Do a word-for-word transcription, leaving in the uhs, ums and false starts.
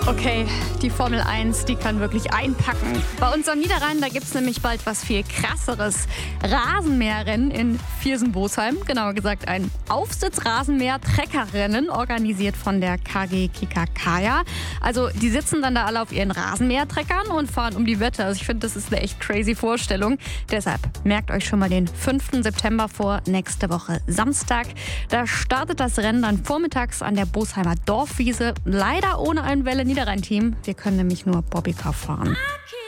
Okay, die Formel eins, die kann wirklich einpacken. Bei uns am Niederrhein, da gibt es nämlich bald was viel krasseres. Rasenmäherrennen in Viersen-Bosheim, genauer gesagt ein Aufsitz-Rasenmäher-Treckerrennen, organisiert von der K G Kikakaya. Also die sitzen dann da alle auf ihren Rasenmähertreckern und fahren um die Wette. Also ich finde, das ist eine echt crazy Vorstellung. Deshalb merkt euch schon mal den fünften September vor, nächste Woche Samstag. Da startet das Rennen dann vormittags an der Bosheimer Dorfwiese. Leider ohne ein Welle Niederrhein-Team. Wir können nämlich nur Bobbycar fahren. Okay.